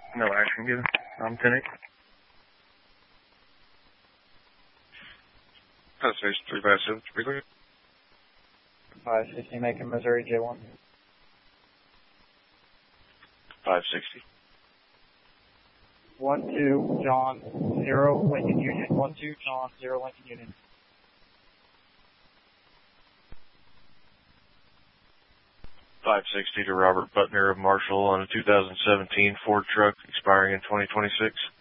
No action given. I'm 10-8. Station 357, to be clear. 560, making Missouri J1. 560. 1-2, John, 0, Lincoln Union. 1-2, John, 0, Lincoln Union. $560 to Robert Butner of Marshall on a 2017 Ford truck expiring in 2026.